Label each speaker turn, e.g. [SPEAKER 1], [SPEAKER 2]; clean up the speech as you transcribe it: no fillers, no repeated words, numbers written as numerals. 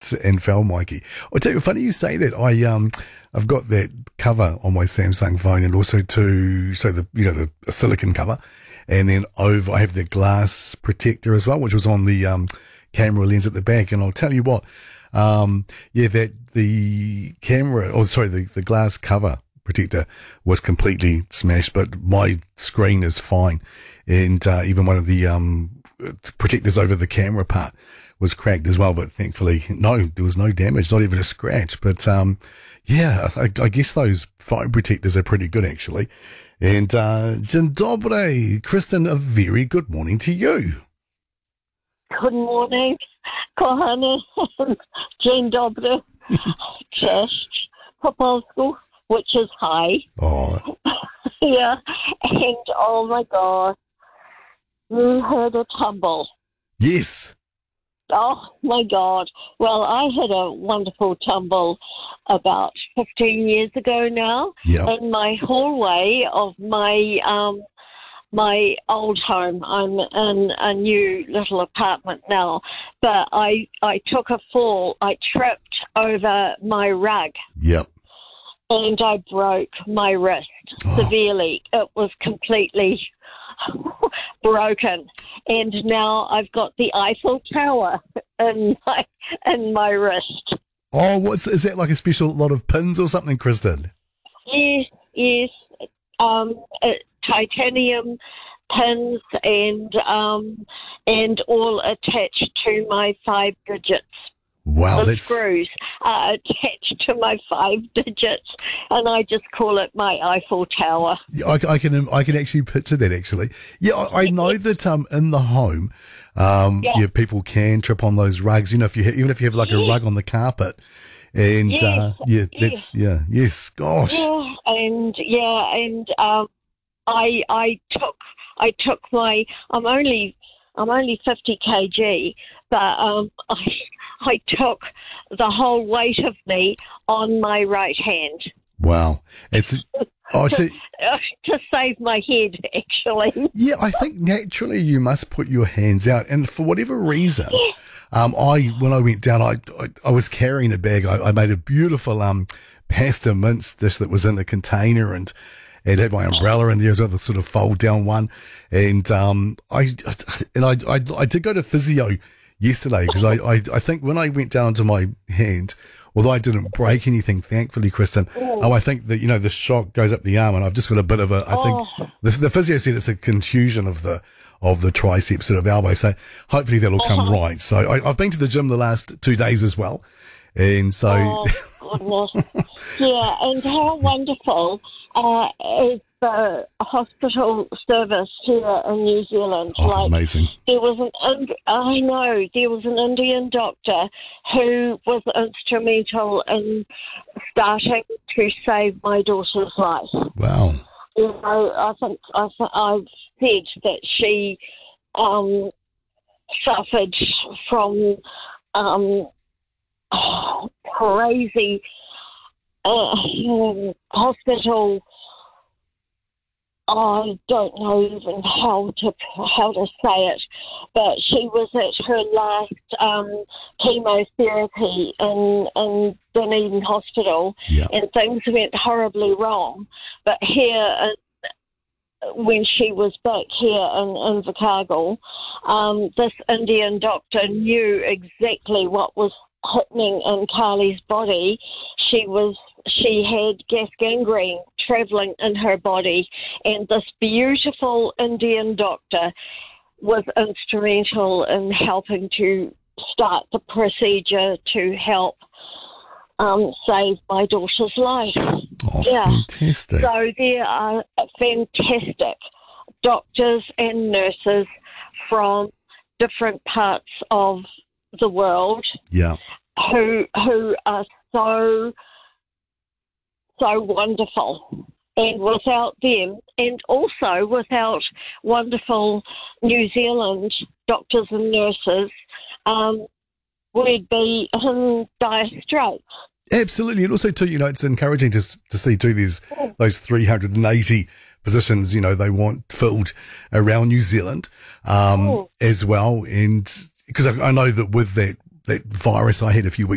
[SPEAKER 1] and Phil, Mikey. I tell you, funny you say that. I've got that cover on my Samsung phone, and also the silicon cover, and then over I have the glass protector as well, which was on the camera lens at the back. And I'll tell you what, that the camera, the glass cover protector was completely smashed, but my screen is fine, and even one of the protectors over the camera part was cracked as well, but thankfully there was no damage, not even a scratch. But I guess those phone protectors are pretty good actually. And Dzień dobry, Kristen, a very good morning to you.
[SPEAKER 2] Good morning, kochany. Dzień dobry. Cześć po polsku, which is hi.
[SPEAKER 1] Oh.
[SPEAKER 2] Yeah, and oh my God, you had a tumble.
[SPEAKER 1] Yes.
[SPEAKER 2] Oh my God. Well, I had a wonderful tumble about 15 years ago now.
[SPEAKER 1] Yeah.
[SPEAKER 2] In my hallway of my my old home. I'm in a new little apartment now, but I took a fall. I tripped over my rug.
[SPEAKER 1] Yep.
[SPEAKER 2] And I broke my wrist severely. It was completely broken, and now I've got the Eiffel Tower in my wrist.
[SPEAKER 1] Oh, is that like a special lot of pins or something, Kristen?
[SPEAKER 2] Yes, titanium pins and all attached to my 5 digits.
[SPEAKER 1] Wow,
[SPEAKER 2] the screws are attached to my 5 digits, and I just call it my Eiffel Tower.
[SPEAKER 1] I can actually picture that actually. Yeah, I know that in the home, people can trip on those rugs. You know, even if you have like a rug on the carpet, and yes, gosh.
[SPEAKER 2] Yeah, and I took my. I'm only 50 kg, but I took the whole weight of me on my right hand.
[SPEAKER 1] Wow. It's
[SPEAKER 2] to save my head, actually.
[SPEAKER 1] Yeah, I think naturally you must put your hands out. And for whatever reason, when I went down, I was carrying a bag. I made a beautiful pasta mince dish that was in a container, and it had my umbrella in there as well, the sort of fold down one. And I did go to physio yesterday because I think when I went down to my hand, although I didn't break anything, thankfully, Kristen, I think that, the shock goes up the arm, and I've just got a bit of I think the physio said it's a contusion of the tricep sort of elbow. So hopefully that'll come right. So I've been to the gym the last 2 days as well. And so.
[SPEAKER 2] Oh, goodness. Yeah, and how wonderful is the hospital service here in New Zealand.
[SPEAKER 1] Oh, amazing.
[SPEAKER 2] There was an Indian doctor who was instrumental in starting to save my daughter's life.
[SPEAKER 1] Wow.
[SPEAKER 2] I think I've said that she suffered from crazy hospital. I don't know even how to say it, but she was at her last chemotherapy in Dunedin Hospital, and things went horribly wrong. But here, when she was back here in Invercargill, this Indian doctor knew exactly what was happening in Carly's body. She had gas gangrene travelling in her body, and this beautiful Indian doctor was instrumental in helping to start the procedure to help save my daughter's life.
[SPEAKER 1] Oh, fantastic.
[SPEAKER 2] So there are fantastic doctors and nurses from different parts of the world who are so wonderful. And without them, and also without wonderful New Zealand doctors and nurses, we'd be in dire straits.
[SPEAKER 1] Absolutely. And also, too, it's encouraging to see, too, there's those 380 positions, they want filled around New Zealand as well. And because I know that with that virus I had a few weeks